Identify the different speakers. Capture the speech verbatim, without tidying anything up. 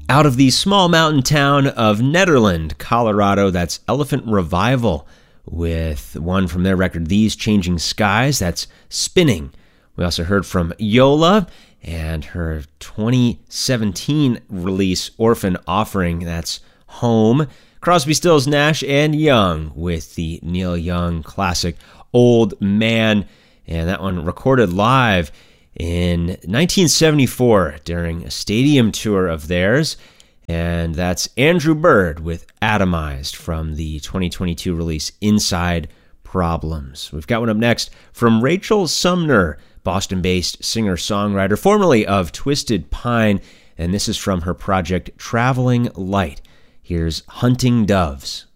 Speaker 1: Out of the small mountain town of Nederland, Colorado, that's Elephant Revival with one from their record, These Changing Skies, that's Spinning. We also heard from Yola and her twenty seventeen release, Orphan Offering, that's Home. Crosby, Stills, Nash, and Young with the Neil Young classic, Old Man, and that one recorded live in nineteen seventy-four during a stadium tour of theirs. And that's Andrew Bird with Atomized from the twenty twenty-two release Inside Problems. We've got one up next from Rachel Sumner, Boston-based singer-songwriter, formerly of Twisted Pine, and this is from her project Traveling Light. Here's Hunting Doves.